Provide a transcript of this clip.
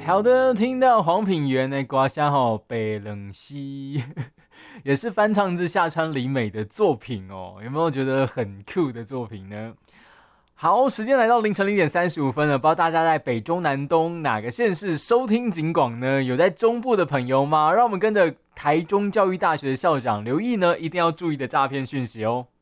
好的，听到黄品源的刮虾吼北冷西，也是翻唱自下川里美的作品哦，有没有觉得很酷的作品呢？好，时间来到凌晨0:35了，不知道大家在北中南东哪个县市收听警广呢？有在中部的朋友吗？让我们跟着台中教育大学的校长留意呢，一定要注意的诈骗讯息哦。